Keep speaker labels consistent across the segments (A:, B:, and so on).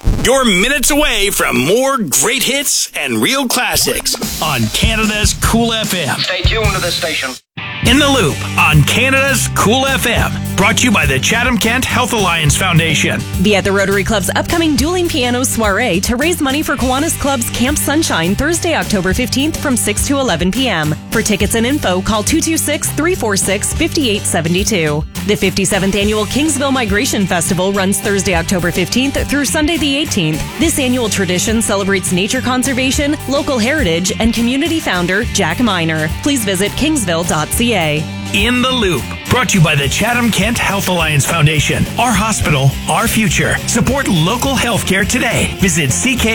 A: You're minutes away from more great hits and real classics on Canada's Cool FM.
B: Stay tuned to this station.
A: In the Loop on Canada's Cool FM. Brought to you by the Chatham-Kent Health Alliance Foundation.
C: Be at the Rotary Club's upcoming Dueling Piano Soiree to raise money for Kiwanis Club's Camp Sunshine Thursday, October 15th from 6 to 11 p.m. For tickets and info, call 226-346-5872. The 57th Annual Kingsville Migration Festival runs Thursday, October 15th through Sunday the 18th. This annual tradition celebrates nature conservation, local heritage, and community founder Jack Miner. Please visit kingsville.ca.
A: In the Loop, brought to you by the Chatham-Kent Health Alliance Foundation. Our hospital, our future. Support local healthcare today. Visit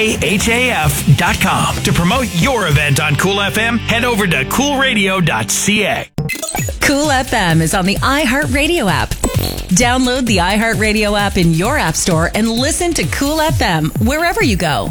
A: ckhaf.com. To promote your event on Cool FM, head over to coolradio.ca.
C: Cool FM is on the iHeartRadio app. Download the iHeartRadio app in your app store and listen to Cool FM wherever you go.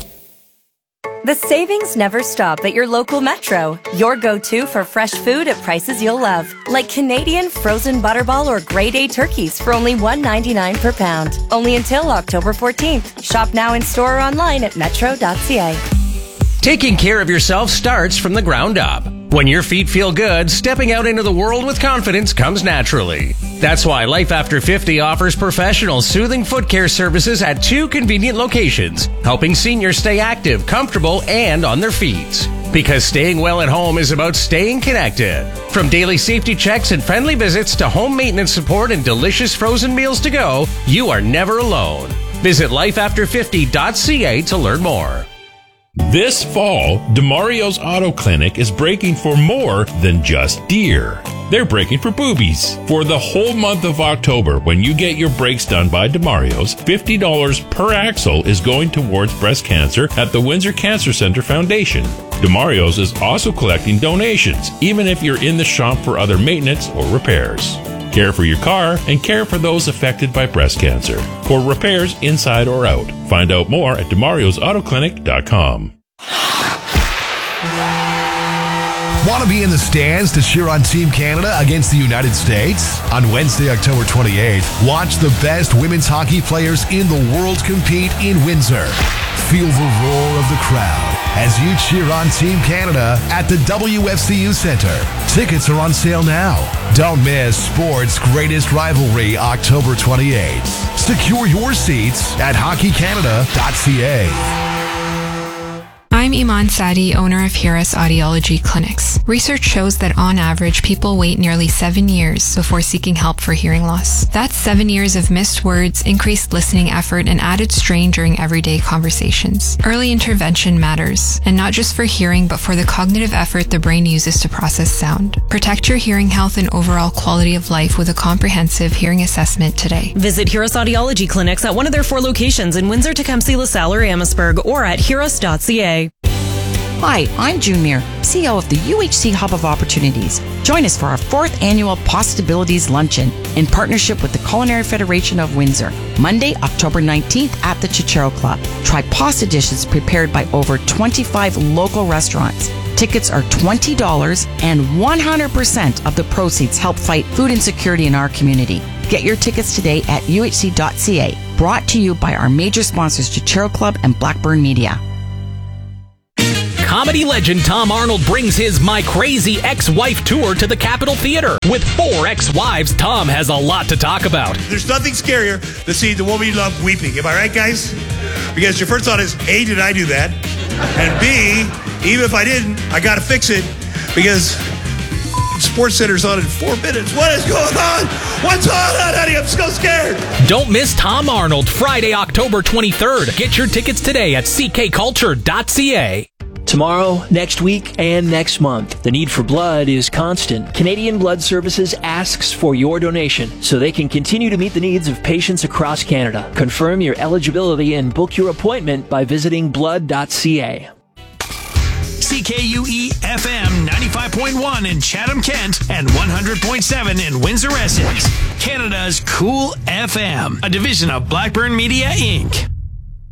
D: The savings never stop at your local Metro. Your go-to for fresh food at prices you'll love. Like Canadian frozen butterball or grade A turkeys for only $1.99 per pound. Only until October 14th. Shop now in store or online at metro.ca.
E: Taking care of yourself starts from the ground up. When your feet feel good, stepping out into the world with confidence comes naturally. That's why Life After 50 offers professional soothing foot care services at 2 convenient locations, helping seniors stay active, comfortable, and on their feet. Because staying well at home is about staying connected. From daily safety checks and friendly visits to home maintenance support and delicious frozen meals to go, you are never alone. Visit lifeafter50.ca to learn more.
F: This fall, DeMario's Auto Clinic is breaking for more than just deer. They're breaking for boobies. For the whole month of October, when you get your brakes done by DeMario's, $50 per axle is going towards breast cancer at the Windsor Cancer Center Foundation. DeMario's is also collecting donations, even if you're in the shop for other maintenance or repairs. Care for your car and care for those affected by breast cancer. For repairs inside or out. Find out more at demariosAutoClinic.com.
G: Want to be in the stands to cheer on Team Canada against the United States? On Wednesday, October 28th, watch the best women's hockey players in the world compete in Windsor. Feel the roar of the crowd as you cheer on Team Canada at the WFCU Center. Tickets are on sale now. Don't miss sports' greatest rivalry, October 28th. Secure your seats at hockeycanada.ca.
H: I'm Iman Sadi, owner of Hiras Audiology Clinics. Research shows that on average, people wait nearly 7 years before seeking help for hearing loss. That's 7 years of missed words, increased listening effort, and added strain during everyday conversations. Early intervention matters, and not just for hearing, but for the cognitive effort the brain uses to process sound. Protect your hearing health and overall quality of life with a comprehensive hearing assessment today.
C: Visit Hiras Audiology Clinics at one of their 4 locations in Windsor, Tecumseh, LaSalle, or Amherstburg, or at hiras.ca.
I: Hi, I'm June Muir, CEO of the UHC Hub of Opportunities. Join us for our 4th annual Possibilities Luncheon in partnership with the Culinary Federation of Windsor, Monday, October 19th at the Chichero Club. Try pasta dishes prepared by over 25 local restaurants. Tickets are $20 and 100% of the proceeds help fight food insecurity in our community. Get your tickets today at uhc.ca. Brought to you by our major sponsors, Chichero Club and Blackburn Media.
J: Comedy legend Tom Arnold brings his My Crazy Ex-Wife tour to the Capitol Theater. With 4 ex-wives, Tom has a lot to talk about.
K: There's nothing scarier than seeing the woman you love weeping. Am I right, guys? Because your first thought is, A, did I do that? And B, even if I didn't, I got to fix it because Sports Center's on in 4 minutes. What is going on? What's going on, honey? I'm so scared.
J: Don't miss Tom Arnold, Friday, October 23rd. Get your tickets today at ckculture.ca.
L: Tomorrow, next week, and next month, the need for blood is constant. Canadian Blood Services asks for your donation so they can continue to meet the needs of patients across Canada. Confirm your eligibility and book your appointment by visiting blood.ca.
A: CKUE FM 95.1 in Chatham-Kent and 100.7 in Windsor, Essex. Canada's Cool FM, a division of Blackburn Media, Inc.